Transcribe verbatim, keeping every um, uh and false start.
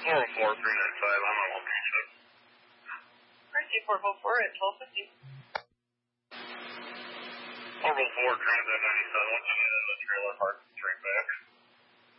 four oh four, three nine five, I'm on location. Mercy four oh four at twelve fifty. four oh four, Transit ninety-seven, what's in the trailer park straight back?